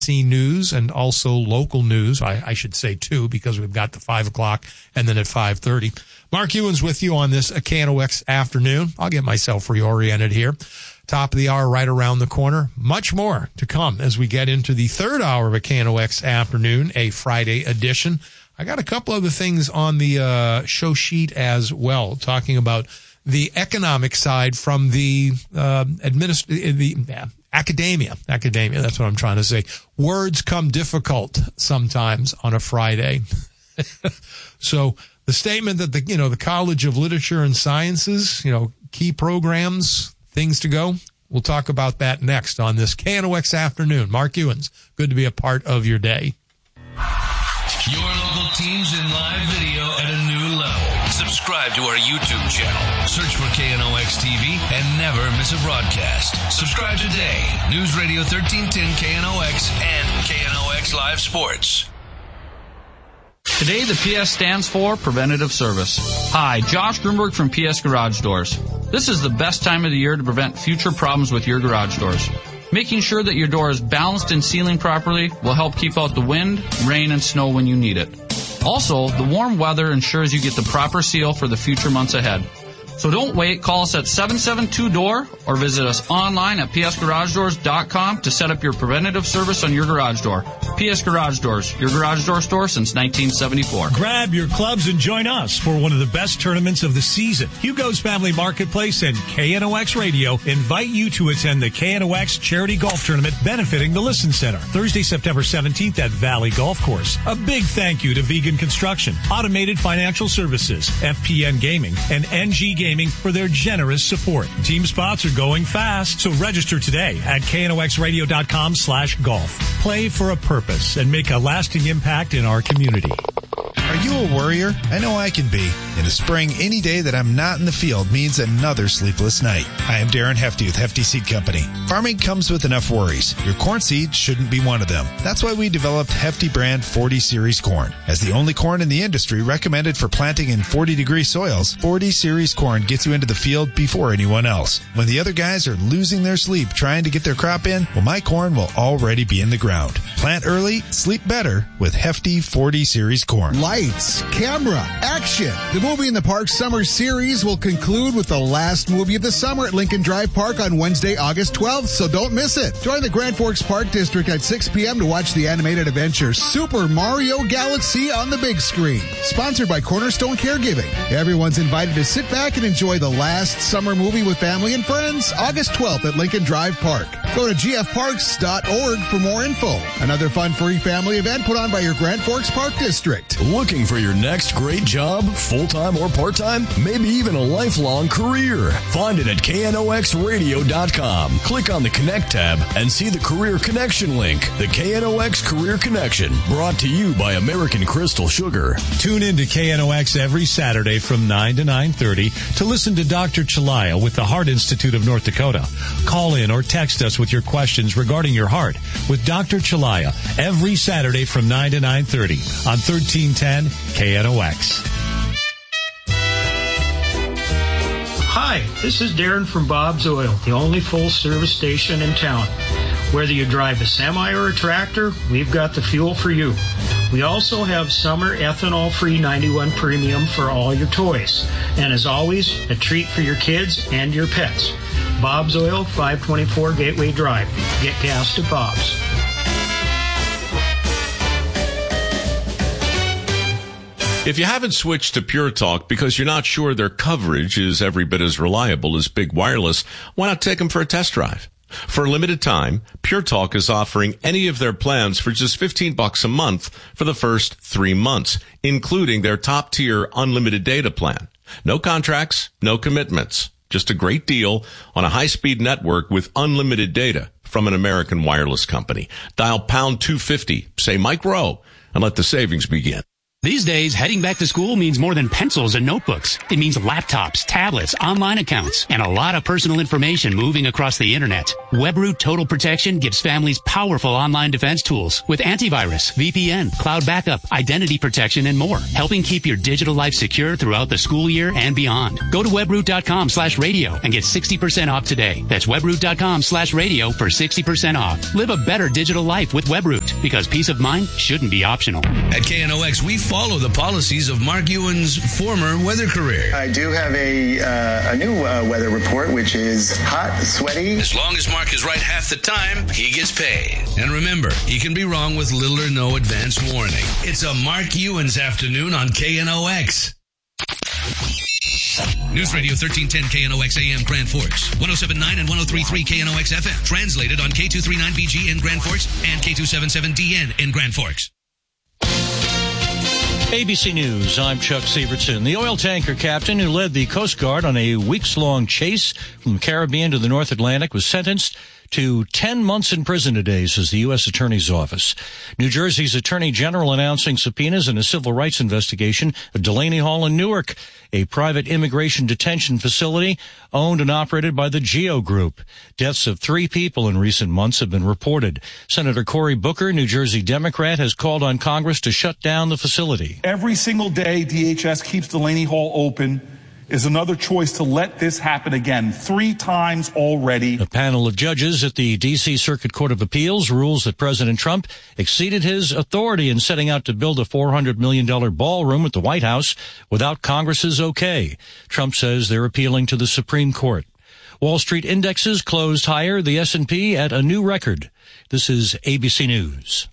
news and also local news. I should say too, because we've got the 5 o'clock and then at 5:30. Mark Ewan's with you on this KNOX afternoon. I'll get myself reoriented here. Top of the hour right around the corner. Much more to come as we get into the third hour of a KNOX afternoon, a Friday edition. I got a couple other things on the show sheet as well, talking about the economic side from the academia. That's what I'm trying to say. Words come difficult sometimes on a Friday. So the statement that the College of Literature and Sciences, key programs, things to go. We'll talk about that next on this KNOX afternoon. Mark Ewans, good to be a part of your day. Your local teams in live video at a new level. Subscribe to our YouTube channel. Search for KNOX TV and never miss a broadcast. Subscribe today. News Radio 1310 KNOX and KNOX Live Sports. Today, the PS stands for Preventative Service. Hi, Josh Grunberg from PS Garage Doors. This is the best time of the year to prevent future problems with your garage doors. Making sure that your door is balanced and sealing properly will help keep out the wind, rain, and snow when you need it. Also, the warm weather ensures you get the proper seal for the future months ahead. So don't wait. Call us at 772-DOOR or visit us online at psgaragedoors.com to set up your preventative service on your garage door. PS Garage Doors, your garage door store since 1974. Grab your clubs and join us for one of the best tournaments of the season. Hugo's Family Marketplace and KNOX Radio invite you to attend the KNOX Charity Golf Tournament benefiting the Listen Center, Thursday, September 17th at Valley Golf Course. A big thank you to Vegan Construction, Automated Financial Services, FPN Gaming, and NG Gaming for their generous support. Team spots are going fast, so register today at knoxradio.com/golf. Play for a purpose and make a lasting impact in our community. Are you a worrier? I know I can be. In the spring, any day that I'm not in the field means another sleepless night. I am Darren Hefty with Hefty Seed Company. Farming comes with enough worries. Your corn seed shouldn't be one of them. That's why we developed Hefty brand 40 Series corn. As the only corn in the industry recommended for planting in 40-degree soils, 40 Series corn gets you into the field before anyone else. When the other guys are losing their sleep trying to get their crop in, well, my corn will already be in the ground. Plant early, sleep better with Hefty 40 Series corn. Lights, camera, action. The Movie in the Park Summer Series will conclude with the last movie of the summer at Lincoln Drive Park on Wednesday, August 12th, so don't miss it. Join the Grand Forks Park District at 6 p.m. to watch the animated adventure Super Mario Galaxy on the big screen. Sponsored by Cornerstone Caregiving. Everyone's invited to sit back and enjoy the last summer movie with family and friends, August 12th at Lincoln Drive Park. Go to gfparks.org for more info. Another fun free family event put on by your Grand Forks Park District. Looking for your next great job, full-time or part-time, maybe even a lifelong career? Find it at knoxradio.com. Click on the Connect tab and see the Career Connection link. The KNOX Career Connection, brought to you by American Crystal Sugar. Tune in to KNOX every Saturday from 9 to 9:30 to listen to Dr. Chalaya with the Heart Institute of North Dakota. Call in or text us with your questions regarding your heart with Dr. Chalaya every Saturday from 9 to 9:30 on 1310 KNOX. Hi, this is Darren from Bob's Oil, the only full-service station in town. Whether you drive a semi or a tractor, we've got the fuel for you. We also have summer ethanol-free 91 Premium for all your toys. And as always, a treat for your kids and your pets. Bob's Oil, 524 Gateway Drive. Get gas to Bob's. If you haven't switched to Pure Talk because you're not sure their coverage is every bit as reliable as Big Wireless, why not take them for a test drive? For a limited time, Pure Talk is offering any of their plans for just $15 a month for the first 3 months, including their top-tier unlimited data plan. No contracts, no commitments. Just a great deal on a high-speed network with unlimited data from an American wireless company. Dial pound 250, say Mike Rowe, and let the savings begin. These days, heading back to school means more than pencils and notebooks. It means laptops, tablets, online accounts, and a lot of personal information moving across the internet. WebRoot Total Protection gives families powerful online defense tools with antivirus, VPN, cloud backup, identity protection, and more, helping keep your digital life secure throughout the school year and beyond. Go to webroot.com/radio and get 60% off today. That's webroot.com/radio for 60% off. Live a better digital life with WebRoot, because peace of mind shouldn't be optional. At KNOX, we follow the policies of Mark Ewan's former weather career. I do have a new weather report, which is hot, sweaty. As long as Mark is right half the time, he gets paid. And remember, he can be wrong with little or no advance warning. It's a Mark Ewan's afternoon on KNOX. News Radio 1310 KNOX AM Grand Forks, 107.9 and 103.3 KNOX FM. Translated on K239BG in Grand Forks and K277DN in Grand Forks. ABC News, I'm Chuck Sievertson. The oil tanker captain who led the Coast Guard on a weeks-long chase from the Caribbean to the North Atlantic was sentenced to 10 months in prison today, says the U.S. Attorney's Office. New Jersey's Attorney General announcing subpoenas in a civil rights investigation of Delaney Hall in Newark, a private immigration detention facility owned and operated by the GEO Group. Deaths of 3 people in recent months have been reported. Senator Cory Booker, New Jersey Democrat, has called on Congress to shut down the facility. Every single day DHS keeps Delaney Hall open is another choice to let this happen again, 3 times already. A panel of judges at the D.C. Circuit Court of Appeals rules that President Trump exceeded his authority in setting out to build a $400 million ballroom at the White House without Congress's okay. Trump says they're appealing to the Supreme Court. Wall Street indexes closed higher, the S&P at a new record. This is ABC News.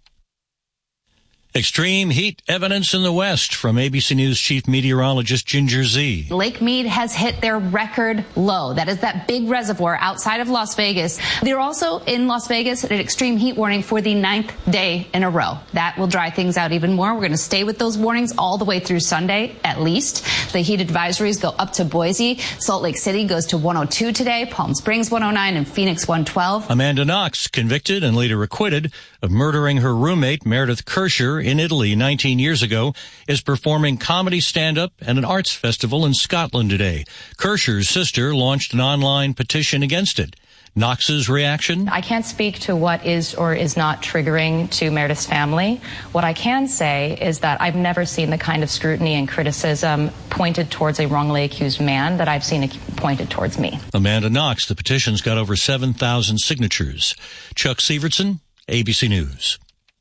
Extreme heat evidence in the West from ABC News chief meteorologist Ginger Zee. Lake Mead has hit their record low. That is that big reservoir outside of Las Vegas. They're also in Las Vegas at an extreme heat warning for the 9th day in a row. That will dry things out even more. We're going to stay with those warnings all the way through Sunday, at least. The heat advisories go up to Boise. Salt Lake City goes to 102 today, Palm Springs 109, and Phoenix 112. Amanda Knox, convicted and later acquitted of murdering her roommate Meredith Kirscher in Italy 19 years ago, is performing comedy stand-up at an arts festival in Scotland today. Kirscher's sister launched an online petition against it. Knox's reaction? I can't speak to what is or is not triggering to Meredith's family. What I can say is that I've never seen the kind of scrutiny and criticism pointed towards a wrongly accused man that I've seen pointed towards me. Amanda Knox, the petition's got over 7,000 signatures. Chuck Sievertson, ABC News.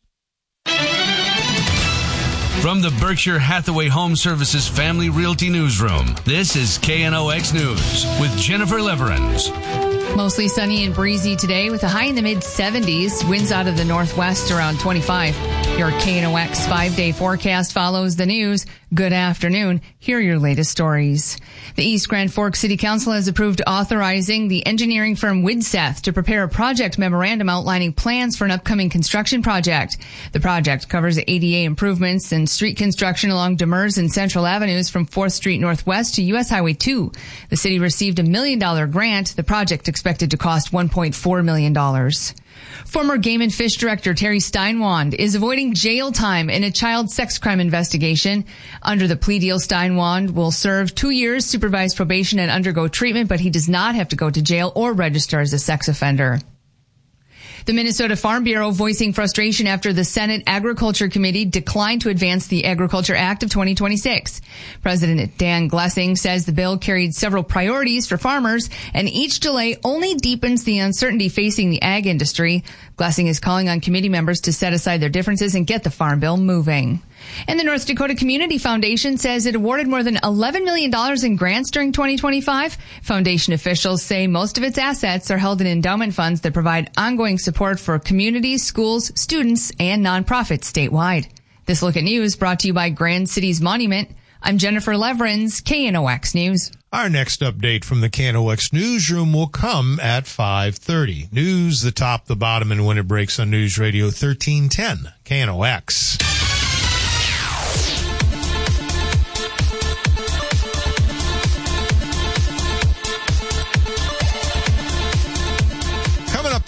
From the Berkshire Hathaway Home Services Family Realty Newsroom, this is KNOX News with Jennifer Leverins. Mostly sunny and breezy today with a high in the mid-70s. Winds out of the northwest around 25. Your KNOX 5-day forecast follows the news. Good afternoon. Here are your latest stories. The East Grand Forks City Council has approved authorizing the engineering firm Widseth to prepare a project memorandum outlining plans for an upcoming construction project. The project covers ADA improvements and street construction along Demers and Central Avenues from 4th Street Northwest to U.S. Highway 2. The city received $1 million grant. The project expected to cost $1.4 million. Former Game and Fish Director Terry Steinwand is avoiding jail time in a child sex crime investigation. Under the plea deal, Steinwand will serve 2 years supervised probation and undergo treatment, but he does not have to go to jail or register as a sex offender. The Minnesota Farm Bureau voicing frustration after the Senate Agriculture Committee declined to advance the Agriculture Act of 2026. President Dan Glessing says the bill carried several priorities for farmers, and each delay only deepens the uncertainty facing the ag industry. Glessing is calling on committee members to set aside their differences and get the farm bill moving. And the North Dakota Community Foundation says it awarded more than $11 million in grants during 2025. Foundation officials say most of its assets are held in endowment funds that provide ongoing support for communities, schools, students, and nonprofits statewide. This Look at News brought to you by Grand Cities Monument. I'm Jennifer Leverins, KNOX News. Our next update from the KNOX newsroom will come at 5:30. News, the top, the bottom, and when it breaks on News Radio 1310, KNOX.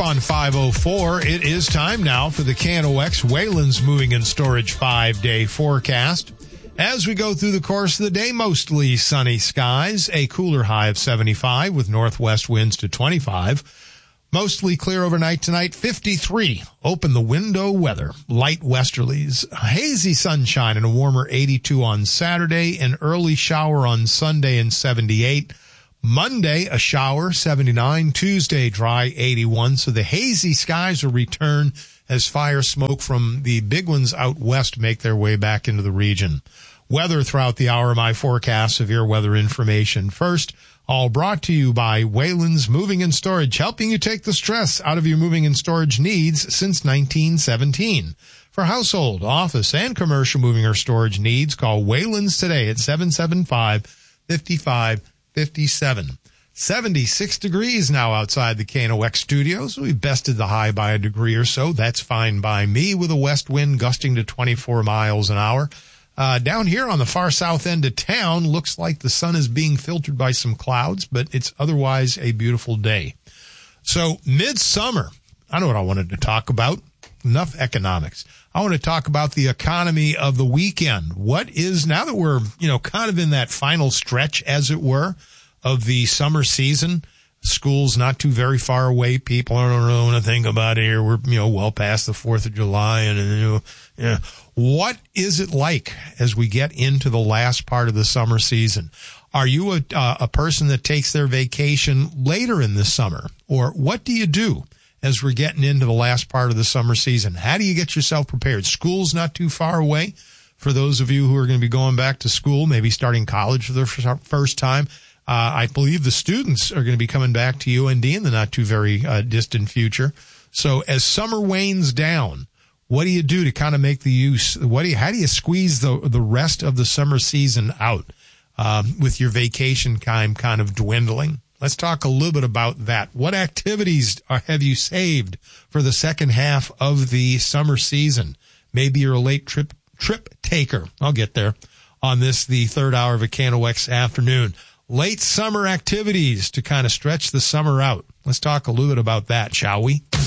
on 5:04. It is time now for the KNOX Wayland's Moving and Storage 5-day forecast. As we go through the course of the day, mostly sunny skies, a cooler high of 75 with northwest winds to 25. Mostly clear overnight tonight, 53. Open the window weather, light westerlies, hazy sunshine and a warmer 82 on Saturday, an early shower on Sunday and 78. Monday, a shower, 79. Tuesday, dry, 81. So the hazy skies will return as fire smoke from the big ones out west make their way back into the region. Weather throughout the hour, my forecast, severe weather information first. All brought to you by Wayland's Moving and Storage, helping you take the stress out of your moving and storage needs since 1917. For household, office, and commercial moving or storage needs, call Wayland's today at 775-5557. 76 degrees now outside the KNOX studios. We've bested the high by a degree or so. That's fine by me, with a west wind gusting to 24 miles an hour. Down here on the far south end of town, looks like the sun is being filtered by some clouds, but it's otherwise a beautiful day. So midsummer, I know what I wanted to talk about. Enough economics. I want to talk about the economy of the weekend. What is, now that we're, kind of in that final stretch, as it were, of the summer season, school's not too very far away. People don't really want to think about it here. We're, well past the 4th of July and, what is it like as we get into the last part of the summer season? Are you a person that takes their vacation later in the summer? Or what do you do as we're getting into the last part of the summer season? How do you get yourself prepared? School's not too far away for those of you who are going to be going back to school, maybe starting college for the first time. I believe the students are going to be coming back to UND in the not too very distant future. So as summer wanes down, what do you do to kind of make the use? How do you squeeze the rest of the summer season out with your vacation time kind of dwindling? Let's talk a little bit about that. What activities have you saved for the second half of the summer season? Maybe you're a late trip taker. I'll get there on this, the third hour of a KNOX afternoon. Late summer activities to kind of stretch the summer out. Let's talk a little bit about that, shall we?